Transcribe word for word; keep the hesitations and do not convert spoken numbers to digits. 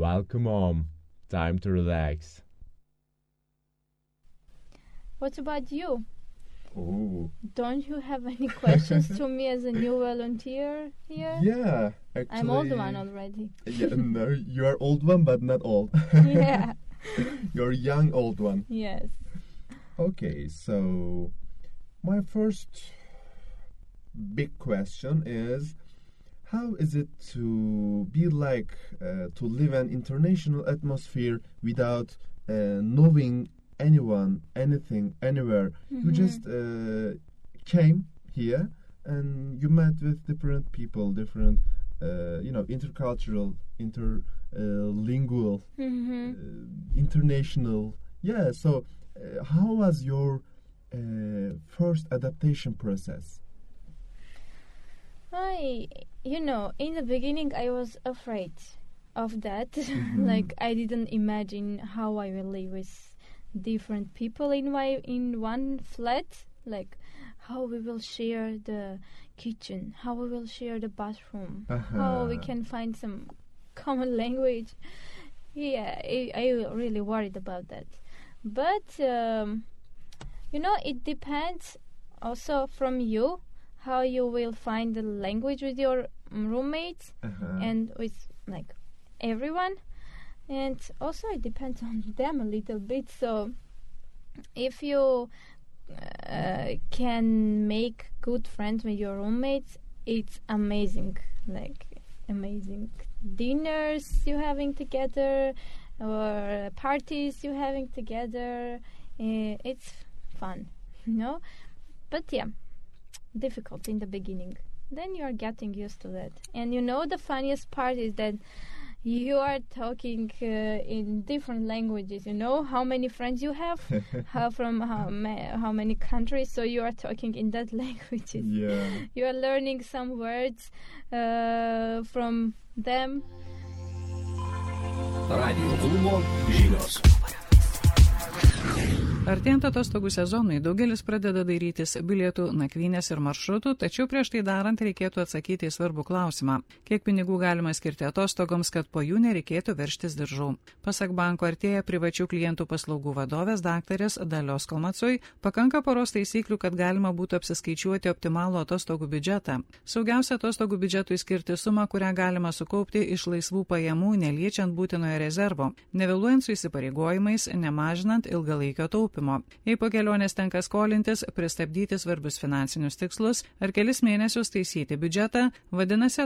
Welcome home. Time to relax. What about you? Oh. Don't you have any questions to me as a new volunteer here? Yeah, actually. I'm old one already. Yeah, no, you are old one, but not old. Yeah. You're young old one. Yes. Okay, so my first big question is, how is it to be like uh, to live an international atmosphere without uh, knowing anyone, anything, anywhere? Mm-hmm. You just uh, came here and you met with different people, different, uh, you know, intercultural, interlingual, Mm-hmm. uh, international. Yeah, so uh, how was your uh, first adaptation process? I, you know, in the beginning I was afraid of that. Mm-hmm. Like I didn't imagine how I will live with different people in my in one flat. Like how we will share the kitchen, how we will share the bathroom, Uh-huh. how we can find some common language. Yeah, I, I really worried about that. But um, you know, it depends also from you how you will find the language with your roommates Uh-huh. and with like everyone, and also it depends on them a little bit. So if you uh, can make good friends with your roommates, it's amazing, like amazing dinners you having together or parties you having together. Uh, it's fun, you know. But yeah, difficult in the beginning. Then you are getting used to that. And you know the funniest part is that you are talking uh, in different languages. You know how many friends you have, how from how, ma- how many countries. So you are talking in that languages. Yeah. You are learning some words uh, from them. Radio klubo žinios. Artėjant atostogų sezonui, daugelis pradeda dairytis bilietų, nakvynės ir maršrutų, tačiau prieš tai darant reikėtų atsakyti į svarbų klausimą, kiek pinigų galima skirti atostogoms, kad po jų nereikėtų veržtis diržų. Pasak banko Artėja privačių klientų paslaugų vadovės daktarės Dalios Kalmacoj, pakanka poros taisyklių, kad galima būtų apsiskaičiuoti optimalų atostogų biudžetą. Saugiausia atostogų biudžetui skirti sumą, kurią galima sukaupti iš laisvų pajamų, neliečiant būtinojo rezervo, nevėluojant su įsipareigojimais, nemažinant ilgalaikio taupymo. Jei po kelionės tenka skolintis, pristabdyti svarbius finansinius tikslus ar kelis mėnesius taisyti biudžetą, vadinasi